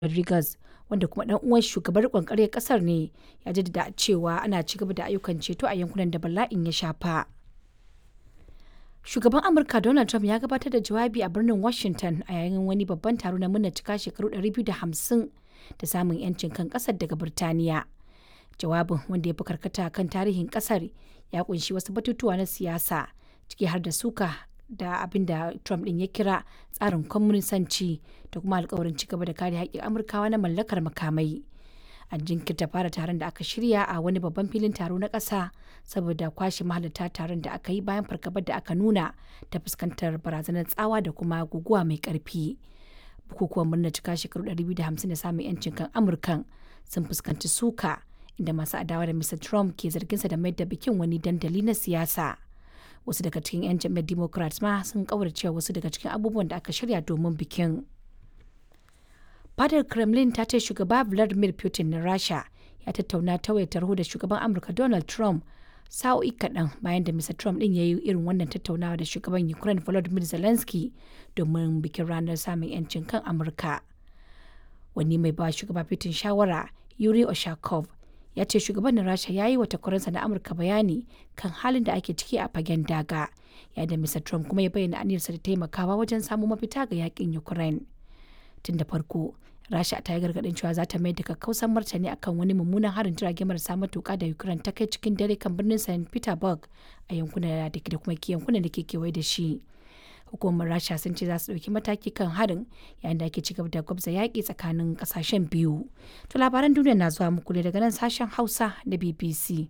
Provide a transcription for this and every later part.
Rodriguez, wanda kuma ɗan uwan shugaban riƙon ƙwaryar ƙasar ne, ya jaddada cewa ana ci gaba da ayyukan ceto a yankunan da bala'in ya shafa. Shugaban Amurka Donald Trump ya gabatar da jawabi a birnin Washington a yayin wani babban taro na murnar cika shekaru 250 da samun 'yancin kan ƙasar daga Birtaniya. Jawabin, wanda ya fi karkata kan tarihin ƙasar, ya kunshi wasu batutuwa na siyasa, ciki har da suka da abin da Trump ɗin ya kira tsarin kwaminisanci da kuma alkawarin ci gaba da kare haƙƙin Amurkawa na mallakar makamai. An jinkirta fara taron da aka shirya a wani babban filin taro na ƙasa saboda kwashe mahalarta taron da aka yi bayan fargabar da aka nuna ta fuskantar barazanar tsawa da kuma guguwa mai ƙarfi. Bukukuwan murnar cika shekaru 250 da samun 'yancin kan Amurkan sun fuskanci suka, inda masu adawa da Mr. Trump ke zarginsa da mayar da bikin wani dandali na siyasa. Wasu daga cikin 'yan jam'iyyar Democrats ma sun kaurace wasu daga cikin abubuwan da aka shirya domin bikin. Fadar Kremlin ta ce shugaba Vladimir Putin na Rasha ya tattauna ta wayar tarho da shugaban Amurka Donald Trump sa'o'i kaɗan bayan da Mr. Trump ɗin ya yi irin wannan tattaunawa da shugaban Ukraine Volodymyr Zelensky domin bikin ranar samun 'yancin kan Amurka. Wani mai ba shugaba Putin shawara, Yuri Oshakov, ya ce shugaban na Rasha ya yi wa takwaransa na Amurka bayani kan halin da ake ciki a fagen daga, yayin da Mr. Trump kuma ya bayyana aniyarsa da taimakawa wajen samun mafita ga yakin Ukraine. Tun da farko, Rasha ta yi gargaɗin cewa za ta mai da kakkausan martani akan wani mummunan harin jirage marasa matuƙa da Ukraine ta kai cikin dare kan birnin St. Petersburg a yankunan da kuma yankunan da ke kewaye da shi. Hukumar Rasha sun ce za su ɗauki mataki kan harin yayin da ake cigaba da gwabza yaƙi tsakanin ƙasashen biyu. To labaran duniya na zuwa muku ne daga nan sashen Hausa na BBC.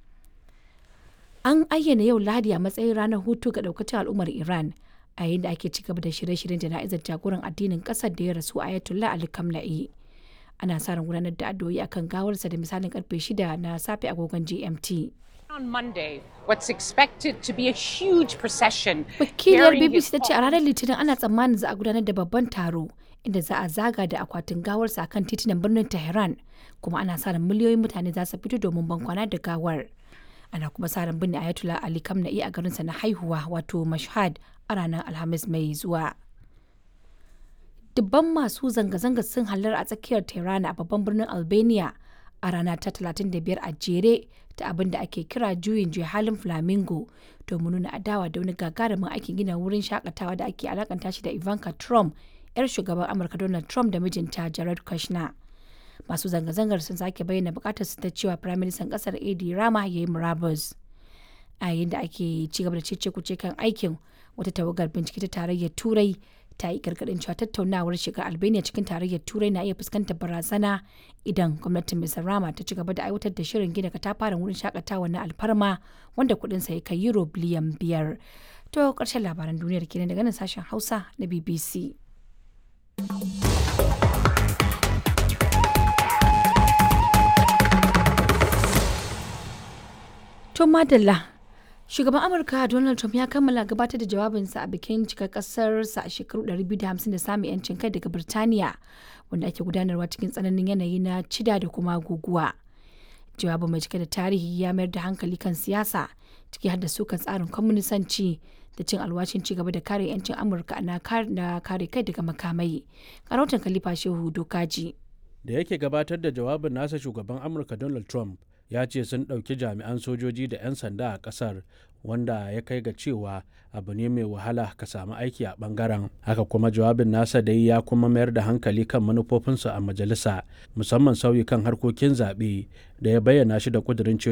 An ayyana yau Lahadi a matsayin ranar hutu ga ɗaukacin al'ummar Iran, a yayin da ake cigaba da shirye-shiryen jana'izar jagoran addinin ƙasar da ya rasu Ayatollah Ali Khamenei. Ana sa ran gudanar da addu'o'i akan gawarsa da misalin karfe 6 na safe agogon GMT. On Monday, what's expected to be a huge procession. Wakiliyar BBC ta ce a ranar Litinin ana tsammanin za a gudanar da babban taro inda za a zaga da akwatin gawarsa akan titunan birnin Tehran, kuma ana sa ran miliyoyin mutane za su fito domin bankwana da gawar. Ana kuma sa ran binne Ayatollah Ali Khamenei a garinsa na haihuwa wato Mashhad a ranar Alhamis mai zuwa. Dubban masu zanga-zanga sun hallara a tsakiyar Tehran a babban birnin Albania a rana ta 35 a jere ta abin da ake kira juyin juya halin Flamingo domin nuna adawa da wani gagarumin aikin gina wurin shakatawa da ake alakanta shi da Ivanka Trump, 'yar shugaban Amurka Donald Trump da mijinta Jared Kushner. Masu zanga-zangar sun sake bayyana bukatar su ta cewa Firaministan kasar Edi Rama ya yi murabus. A yayin da ake ci gaba da cece-kuce kan aikin, wata tawagar bincike ta tarayyar Turai ta yi gargaɗin cewa tattaunawar shiga Albania cikin tarayyar Turai na iya fuskantar barazana idan gwamnatin Mr. Rama ta ci gaba da aiwatar da shirin gina katafaren wurin shakatawa na alfarma wanda kuɗinsa ya kai euro biliyan 5. To ƙarshen labaran duniyar kenan daga nan sashen Hausa na BBC. To madalla. Shugaban Amurka Donald Trump ya kammala gabatar da jawabinsa a bikin cikar kasarsa a shekaru 250 da samun 'yancin kai daga Birtaniya, wanda ake gudanarwa cikin tsananin yanayi na cida da kuma guguwa. Jawabin mai cike da tarihi ya mayar da hankali kan siyasa, ciki har da sukan tsarin kwaminisanci da cin alwashin ci gaba da kare 'yancin Amurka na kare kai daga makamai. Karautan Khalifa Shehu Dokaji. Da yake gabatar da jawabin nasa, shugaban Amurka Donald Trump ya ce sun ɗauki jami'an sojoji da 'yan sanda a ƙasar, wanda ya kai ga cewa abu ne mai wahala ka samu aiki a ɓangaren. Haka kuma jawabin nasa dai ya kuma mayar da hankali kan manufofinsu a majalisa, musamman sauyi kan harkokin zaɓe da ya bayyana shi da ƙudurin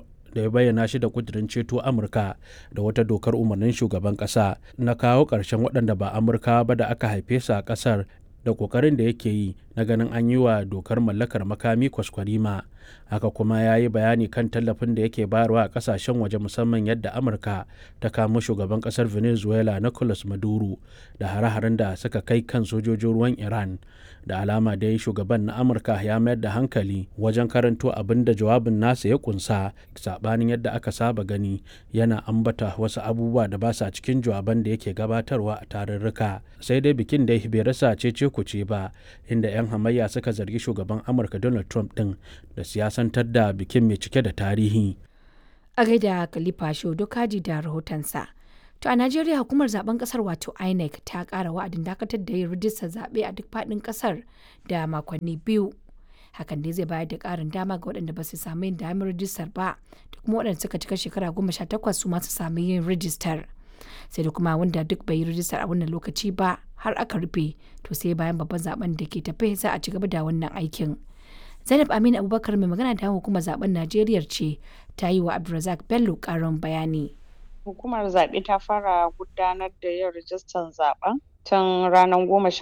ceto Amurka da wata dokar umarnin shugaban ƙasa na kawo ƙarshen waɗanda ba Amurka ba da aka haife su a ƙasar, da ƙoƙarin da yake yi na ganin an yi wa dokar mallakar makami kwaskwarima. Haka kuma ya yi bayani kan tallafin da yake bayarwa a ƙasashen waje, musamman yadda Amurka ta kamo shugaban ƙasar Venezuela Nicolas Maduro da hare-haren da suka kai kan sojojin ruwan Iran. Da alama dai shugaban na Amurka ya mayar da hankali wajen karanto abin da jawabin nasa ya kunsa, saɓanin yadda aka saba gani yana ambata wasu abubuwa da ba sa cikin jawaban da yake gabatarwa a tarurruka. Sai dai bikin dai bai rasa cece-kuce ba, inda 'yan hamayya suka zargi shugaban Amurka Donald Trump ɗin da siyasantar da bikin mai cike da tarihi. A gaida Khalifa Shehu Dokaji da rahotonsa. To a Najeriya hukumar zaben kasar wato INEC ta ƙara wa'adin dakatar da yin rijistar zaɓe a duk faɗin ƙasar da makonni 2. Hakan dai zai bayar da ƙarin dama ga waɗanda ba su sami yin damar rijistar ba da kuma waɗanda suka cika shekara 18 su masu sami yin rijistar. Sai da kuma wanda duk bai yi rijistar a wannan lokaci ba har aka rufe to sai bayan babban zaben da ke tafe za a ci gaba da wannan aikin. Zainab Aminu Abubakar mai magana da hukumar zaben Najeriya ce ta yi wa Abdulrazak Bello ƙarin bayani. Hukumar zaɓe ta fara gudanar da yin rijistar zaɓen tun ranar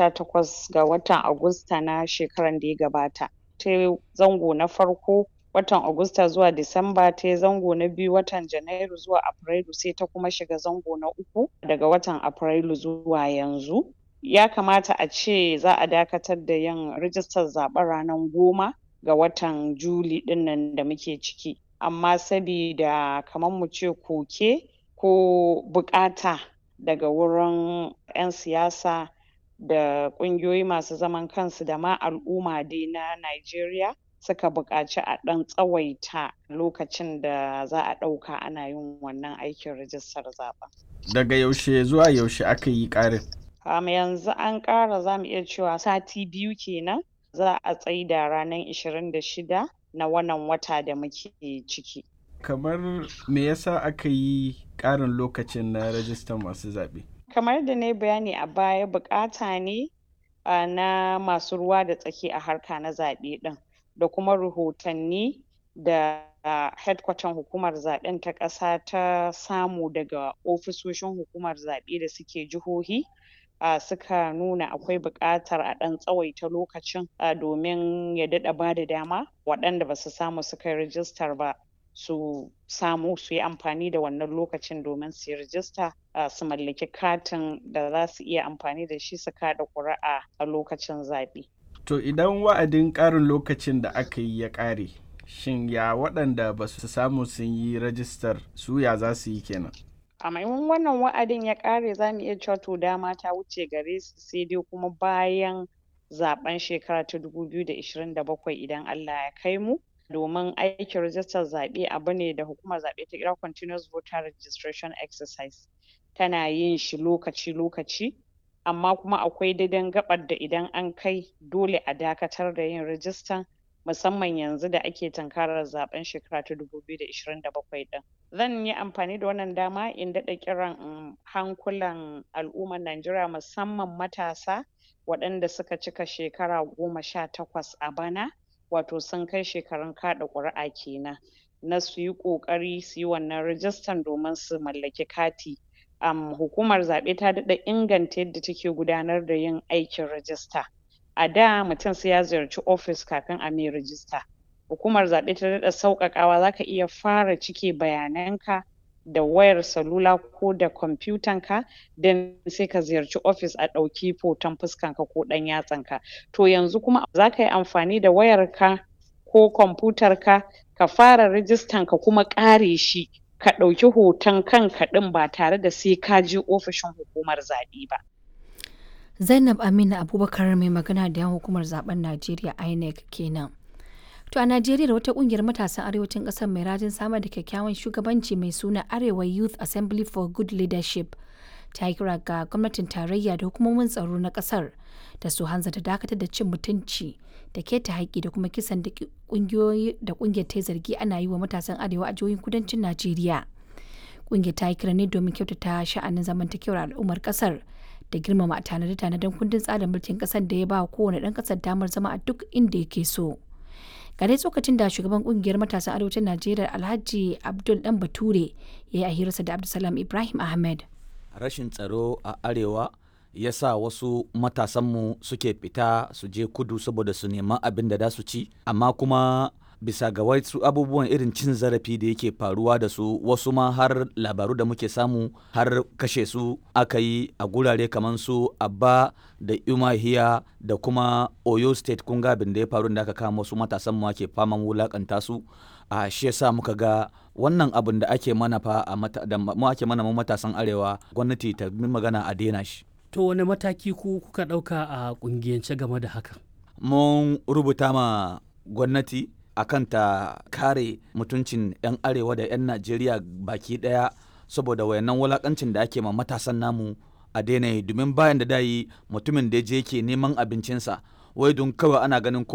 18 ga watan Agusta na shekaran da ya gabata. Ta yi zango na farko watan Agusta zuwa Disamba, ta yi zango na biyu watan Janairu zuwa Afrilu, sai ta kuma shiga zango na uku daga watan Afrilu zuwa yanzu. Ya kamata a ce za a dakatar da yin rijistar zaɓen ranar 10 ga watan Juli ɗin nan da muke ciki. Amma sabida kamar mu ce koke ko buƙata daga wurin 'yan siyasa da ƙungiyoyi masu zaman kansu da ma al'umma dai na Najeriya suka buƙaci a ɗan tsawaita lokacin da za a ɗauka ana yin wannan aikin rijistar zaɓen. Daga yaushe zuwa yaushe aka yi ƙarin? Yanzu an ƙara za mu iya cewa sati 2 kenan, za a tsaida ranar 26 na wannan wata da muke ciki. Kamar me yasa aka yi ƙarin lokacin na rajistar masu zaɓe? Kamar da na yi bayani a baya, buƙata ne na masu ruwa da tsaki a harka na zaɓe ɗin da kuma rahotanni da headquarter hukumar zaɓen ta ƙasa ta samu daga ofisoshin hukumar zaɓe da suke jihohi. Suka nuna akwai buƙatar a ɗan tsawaita lokacin domin ya daɗa ba da dama waɗanda ba su samu suka yi rijistar ba su samu su yi amfani da wannan lokacin domin su yi rijista su mallaki katin da za su iya amfani da shi su kaɗa ƙuri'a a lokacin zaɓe. To idan wa'adin ƙarin lokacin da aka yi ya ƙare, shin ya waɗanda ba su samu sun yi rajistar su ya za su yi kenan? A maimakon wannan wa'adin ya ƙare za mu iya cewa to dama ta wuce gare su, sai dai kuma bayan zaɓen shekara ta 2027 idan Allah ya kai mu. Domin aikin rijistar zaɓe abu ne da hukumar zaɓe ta kira continuous voter registration exercise. Tana yin shi lokaci-lokaci, amma kuma akwai daidan gaɓar da idan an kai dole a dakatar da yin rijistan, musamman yanzu da ake tunkarar zaɓen shekara ta 2027 ɗin. Zan yi amfani da wannan dama in daɗa kiran hankulan al'ummar Najeriya musamman matasa waɗanda suka cika shekara 18 a bana, wato sun kai shekarun kaɗa ƙuri'a kenan, na su yi ƙoƙari su yi wannan rijistan domin su mallaki kati. Hukumar zaɓe ta daɗa inganta yadda take gudanar da yin aikin rijista. A da mutum sai ya ziyarci ofis kafin a mai rijista. Hukumar zaɓe ta daɗa sauƙaƙawa, za ka iya fara cike bayananka da wayar salula ko da kwamfutanka, don sai ka ziyarci ofis a ɗauki hoton fuskanka ko ɗan yatsanka. To yanzu kuma za ka yi amfani da wayarka ko kwamfutarka ka fara rijistan ka kuma ƙare shi, ka ɗauki hoton kanka ɗin ba tare da sai ka je ofishin hukumar zaɓe ba. Zainab Aminu Abubakar mai magana da yawan hukumar zaben Najeriya INEC kenan. To a Najeriya wata kungiyar matasan arewacin ƙasar mai rajin samar da kyakkyawan shugabanci mai suna Arewa Youth Assembly for Good Leadership ta yi kira ga gwamnatin tarayya da hukumomin tsaro na ƙasar da su hanzarta dakatar da cin mutunci da keta haƙƙi da kuma kisan da kungiyar ta zargi ana yi wa matasan arewa a jihohin kudancin Najeriya. Kungiyar ta yi kira ne domin kyautata sha'anin zamantakewar al'ummar ƙasar da girmama a tanade-tanaden kundin tsarin mulkin ƙasar da ya ba kowane ɗan ƙasar damar zama a duk inda yake so. Ga dai tsokacin da shugaban kungiyar matasan arewacin Najeriya Alhaji Abdul Dan Bature ya yi a hirarsa da Abdulsalam Ibrahim Ahmed. Rashin tsaro a arewa ya sa wasu matasanmu suke fita su je kudu saboda su nema abin da za su ci, amma kuma bisa ga wasu abubuwan irin cin zarafi da yake faruwa da su, wasu ma har labaru da muke samu har kashe su aka yi a gurare kamar su Abba da Umahiya da kuma Oyo State. Kun ga abin da ya faru da aka kama wasu matasan mu ake faman wulakanta su. A shi yasa muka ga wannan abin da ake mana fa da mu ake mana mu matasan arewa, gwamnati ta magana a daina shi. To wani mataki ku kuka ɗauka a ƙungiyance game da haka? Mun rubuta ma gwamnati akan ta kare mutuncin 'yan arewa da 'yan Najeriya baki daya saboda wayannan wulakancin da ake ma matasan namu a daina yi, domin bayan da yi mutumin da je yake neman abincinsa wai don kawai ana ganin ko